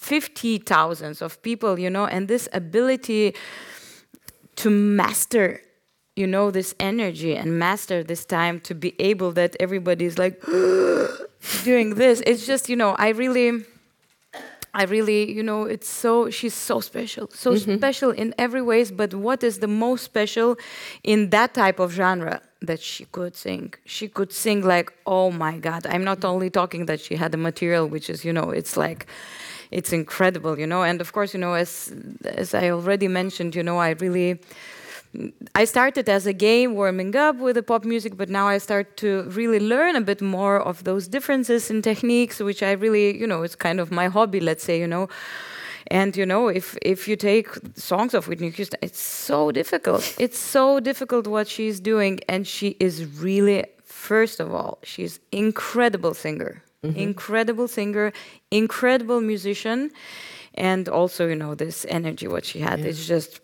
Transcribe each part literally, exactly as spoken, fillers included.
fifty thousands of people, you know, and this ability to master, you know, this energy and master this time to be able that everybody's like doing this. It's just, you know, I really... I really, you know, it's so, she's so special, so mm-hmm. special in every ways, but what is the most special in that type of genre? That she could sing. She could sing like, oh my God. I'm not only talking that she had the material, which is, you know, it's like, it's incredible, you know, and of course, you know, as, as I already mentioned, you know, I really... I started as a gay warming up with the pop music, but now I start to really learn a bit more of those differences in techniques, which I really, you know, it's kind of my hobby, let's say, you know. And, you know, if, if you take songs of Whitney Houston, it's so difficult. It's so difficult what she's doing. And she is really, first of all, she's incredible singer, mm-hmm. incredible singer, incredible musician. And also, you know, this energy, what she had, yeah. It's just...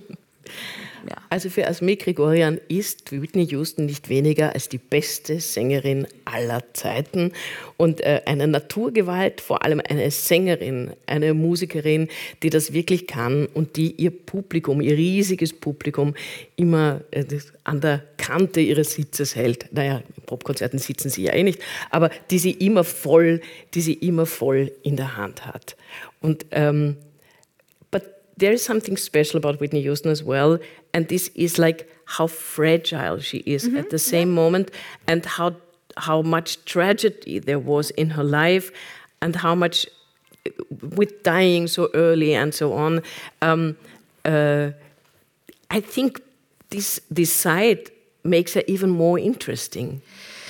Ja. Also für Asmik Grigoryan ist Whitney Houston nicht weniger als die beste Sängerin aller Zeiten und äh, eine Naturgewalt, vor allem eine Sängerin, eine Musikerin, die das wirklich kann und die ihr Publikum, ihr riesiges Publikum immer äh, an der Kante ihres Sitzes hält. Naja, in Popkonzerten sitzen sie ja eh nicht, aber die sie immer voll, die sie immer voll in der Hand hat. Und ähm, there is something special about Whitney Houston as well, and this is like how fragile she is mm-hmm. at the same yeah. moment, and how how much tragedy there was in her life, and how much with dying so early and so on. Um, uh, I think this this side makes her even more interesting.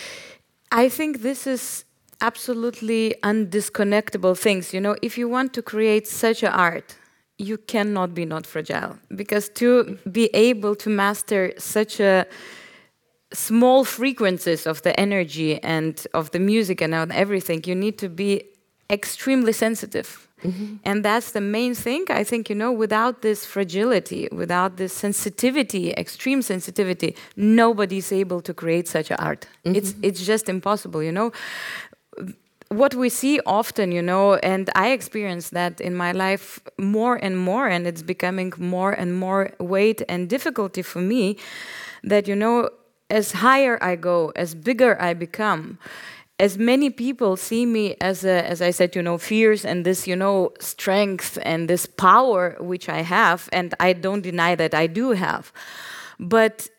I think this is absolutely undisconnectable things. You know, if you want to create such an art, you cannot be not fragile, because to be able to master such a small frequencies of the energy and of the music and everything, you need to be extremely sensitive. Mm-hmm. And that's the main thing. I think, you know, without this fragility, without this sensitivity, extreme sensitivity, nobody's able to create such an art. Mm-hmm. It's it's just impossible, you know. What we see often, you know, and I experience that in my life more and more, and it's becoming more and more weight and difficulty for me, that, you know, as higher I go, as bigger I become, as many people see me as, a, as I said, you know, fierce and this, you know, strength and this power which I have, and I don't deny that I do have. But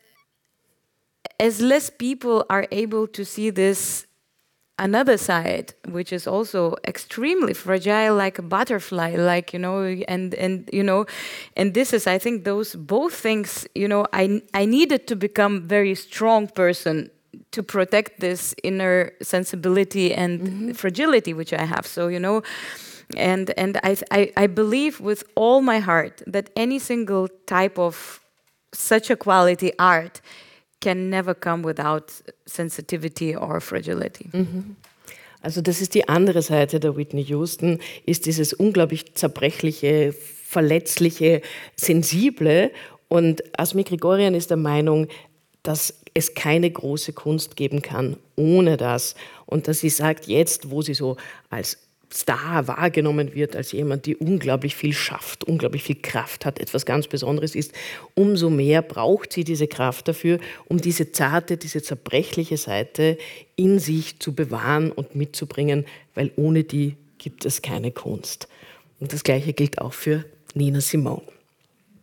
as less people are able to see this another side, which is also extremely fragile, like a butterfly, like, you know, and, and, you know, and this is, I think, those both things, you know, I, I needed to become very strong person to protect this inner sensibility and mm-hmm. fragility which I have. So, you know, and, and I, I, I believe with all my heart that any single type of such a quality art can never come without sensitivity or fragility. Mhm. Also das ist die andere Seite der Whitney Houston, ist dieses unglaublich zerbrechliche, verletzliche, sensible. Und Asmik Grigoryan ist der Meinung, dass es keine große Kunst geben kann ohne das. Und dass sie sagt, jetzt, wo sie so als Star wahrgenommen wird, als jemand, die unglaublich viel schafft, unglaublich viel Kraft hat, etwas ganz Besonderes ist, umso mehr braucht sie diese Kraft dafür, um diese zarte, diese zerbrechliche Seite in sich zu bewahren und mitzubringen, weil ohne die gibt es keine Kunst. Und das Gleiche gilt auch für Nina Simone.